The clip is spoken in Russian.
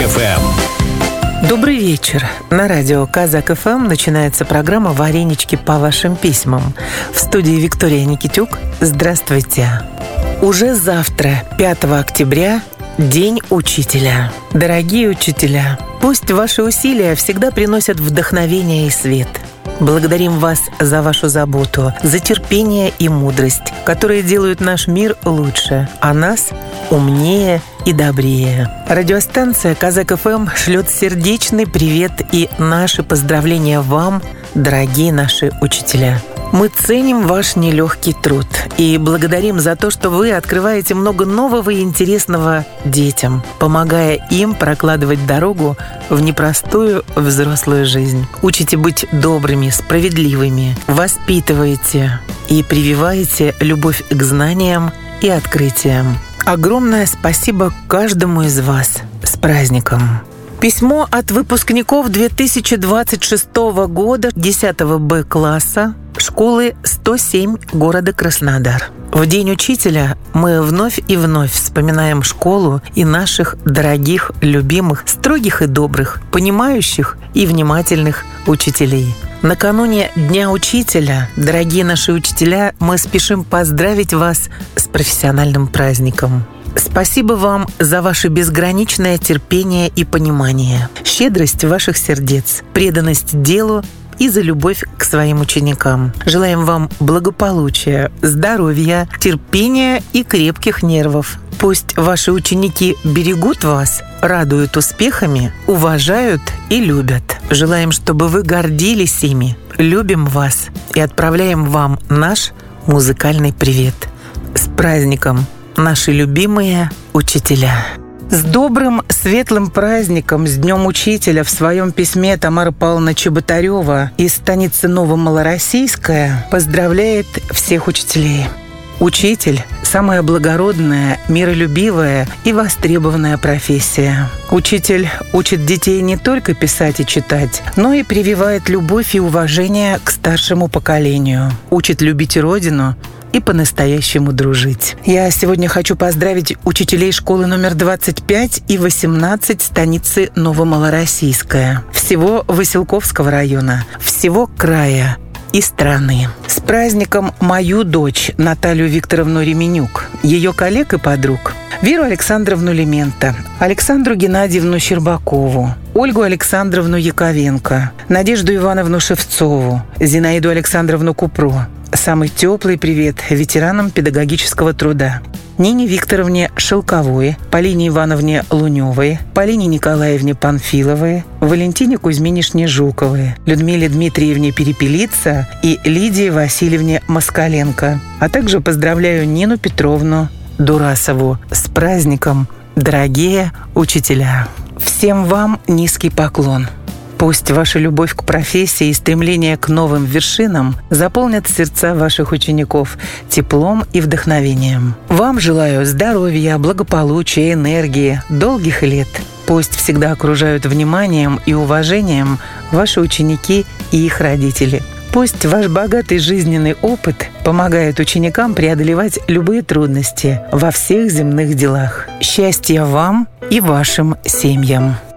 КазакФМ. Добрый вечер. На радио КазакФМ начинается программа «Варенички по вашим письмам». В студии Виктория Никитюк. Здравствуйте. Уже завтра, 5 октября, День учителя. Дорогие учителя, пусть ваши усилия всегда приносят вдохновение и свет. Благодарим вас за вашу заботу, за терпение и мудрость, которые делают наш мир лучше, а нас умнее и добрее. Радиостанция КазакФМ шлет сердечный привет и наши поздравления вам, дорогие наши учителя. Мы ценим ваш нелегкий труд и благодарим за то, что вы открываете много нового и интересного детям, помогая им прокладывать дорогу в непростую взрослую жизнь. Учите быть добрыми, справедливыми, воспитываете и прививаете любовь к знаниям и открытиям. Огромное спасибо каждому из вас. С праздником! Письмо от выпускников 2026 года 10 Б-класса школы 107 города Краснодар. В День учителя мы вновь и вновь вспоминаем школу и наших дорогих, любимых, строгих и добрых, понимающих и внимательных учителей. Накануне Дня учителя, дорогие наши учителя, мы спешим поздравить вас с профессиональным праздником. Спасибо вам за ваше безграничное терпение и понимание, щедрость ваших сердец, преданность делу и за любовь к своим ученикам. Желаем вам благополучия, здоровья, терпения и крепких нервов. Пусть ваши ученики берегут вас, радуют успехами, уважают и любят. Желаем, чтобы вы гордились ими. Любим вас и отправляем вам наш музыкальный привет. С праздником, наши любимые учителя! С добрым, светлым праздником, с Днем Учителя в своем письме Тамара Павловна Чеботарева из станицы Новомалороссийская поздравляет всех учителей. Учитель – самая благородная, миролюбивая и востребованная профессия. Учитель учит детей не только писать и читать, но и прививает любовь и уважение к старшему поколению. Учит любить Родину и по-настоящему дружить. Я сегодня хочу поздравить учителей школы номер 25 и 18 станицы Новомалороссийская, всего Василковского района, всего края и страны. С праздником мою дочь Наталью Викторовну Ременюк, ее коллег и подруг, Веру Александровну Лемента, Александру Геннадьевну Щербакову, Ольгу Александровну Яковенко, Надежду Ивановну Шевцову, Зинаиду Александровну Купро. Самый теплый привет ветеранам педагогического труда. Нине Викторовне Шелковой, Полине Ивановне Луневой, Полине Николаевне Панфиловой, Валентине Кузьминишне Жуковой, Людмиле Дмитриевне Перепелица и Лидии Васильевне Москаленко. А также поздравляю Нину Петровну Дурасову с праздником, дорогие учителя. Всем вам низкий поклон. Пусть ваша любовь к профессии и стремление к новым вершинам заполнят сердца ваших учеников теплом и вдохновением. Вам желаю здоровья, благополучия, энергии, долгих лет. Пусть всегда окружают вниманием и уважением ваши ученики и их родители. Пусть ваш богатый жизненный опыт помогает ученикам преодолевать любые трудности во всех земных делах. Счастья вам и вашим семьям!